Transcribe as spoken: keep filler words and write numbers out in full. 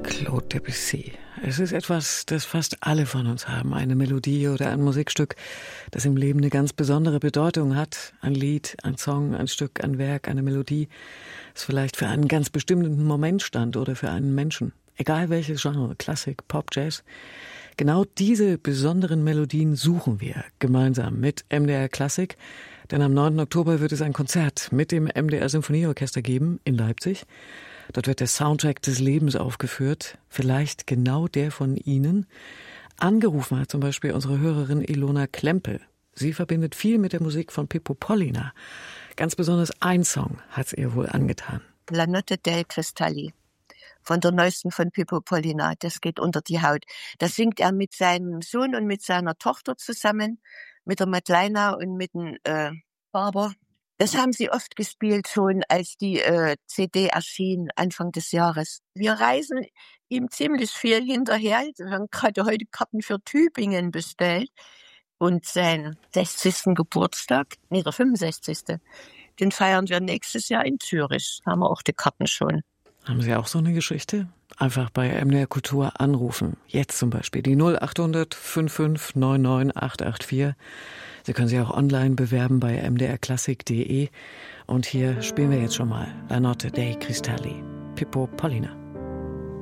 Claude Debussy. Es ist etwas, das fast alle von uns haben. Eine Melodie oder ein Musikstück, das im Leben eine ganz besondere Bedeutung hat. Ein Lied, ein Song, ein Stück, ein Werk, eine Melodie, das vielleicht für einen ganz bestimmten Moment stand oder für einen Menschen. Egal welches Genre, Klassik, Pop, Jazz. Genau diese besonderen Melodien suchen wir gemeinsam mit M D R Klassik. Denn am neunten Oktober wird es ein Konzert mit dem M D R Symphonieorchester geben in Leipzig. Dort wird der Soundtrack des Lebens aufgeführt, vielleicht genau der von Ihnen. Angerufen hat zum Beispiel unsere Hörerin Ilona Klempel. Sie verbindet viel mit der Musik von Pippo Pollina. Ganz besonders ein Song hat es ihr wohl angetan. La Notte dei Cristalli, von der neuesten von Pippo Pollina, das geht unter die Haut. Das singt er mit seinem Sohn und mit seiner Tochter zusammen, mit der Madeleina und mit dem äh, Barber. Das haben sie oft gespielt schon, als die äh, C D erschien, Anfang des Jahres. Wir reisen ihm ziemlich viel hinterher. Wir haben gerade heute Karten für Tübingen bestellt. Und seinen sechzigsten Geburtstag, nee, der fünfundsechzigste den feiern wir nächstes Jahr in Zürich. Da haben wir auch die Karten schon. Haben Sie auch so eine Geschichte? Einfach bei M D R Kultur anrufen. Jetzt zum Beispiel die null achthundert fünfundfünfzig neunundneunzig achthundertvier. Sie können sich auch online bewerben bei m d r klassik punkt d e. Und hier spielen wir jetzt schon mal La Notte dei Cristalli, Pippo Pollina.